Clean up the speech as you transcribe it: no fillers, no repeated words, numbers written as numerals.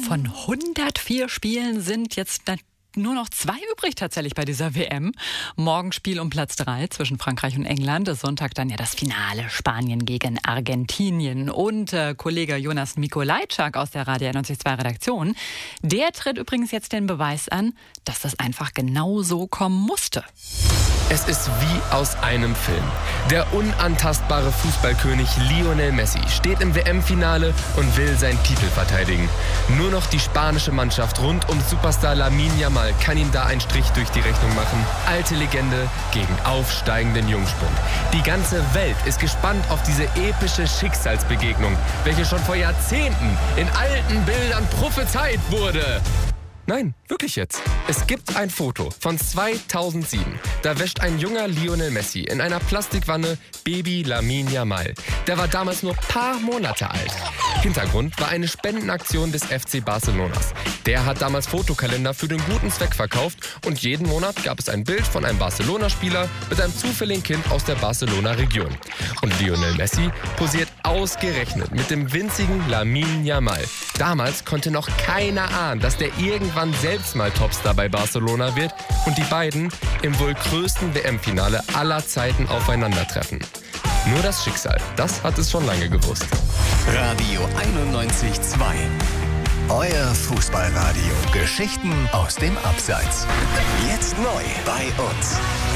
Von 104 Spielen sind jetzt nur noch 2 übrig tatsächlich bei dieser WM. Morgen Spiel um Platz 3 zwischen Frankreich und England. Sonntag dann ja das Finale Spanien gegen Argentinien. Und Kollege Jonas Mikolajczak aus der Radio 92 Redaktion, der tritt übrigens jetzt den Beweis an, dass das einfach genau so kommen musste. Es ist wie aus einem Film. Der unantastbare Fußballkönig Lionel Messi steht im WM-Finale und will seinen Titel verteidigen. Nur noch die spanische Mannschaft rund um Superstar Lamine Yamal kann ihm da einen Strich durch die Rechnung machen. Alte Legende gegen aufsteigenden Jungspund. Die ganze Welt ist gespannt auf diese epische Schicksalsbegegnung, welche schon vor Jahrzehnten in alten Bildern prophezeit wurde. Nein, wirklich jetzt. Es gibt ein Foto von 2007. Da wäscht ein junger Lionel Messi in einer Plastikwanne Baby Lamine Yamal. Der war damals nur paar Monate alt. Hintergrund war eine Spendenaktion des FC Barcelonas. Der hat damals Fotokalender für den guten Zweck verkauft und jeden Monat gab es ein Bild von einem Barcelona-Spieler mit einem zufälligen Kind aus der Barcelona-Region. Und Lionel Messi posiert ausgerechnet mit dem winzigen Lamine Yamal. Damals konnte noch keiner ahnen, dass der irgendwann selbst mal Topstar bei Barcelona wird und die beiden im wohl größten WM-Finale aller Zeiten aufeinandertreffen. Nur das Schicksal, das hat es schon lange gewusst. Radio 91.2. Euer Fußballradio. Geschichten aus dem Abseits. Jetzt neu bei uns.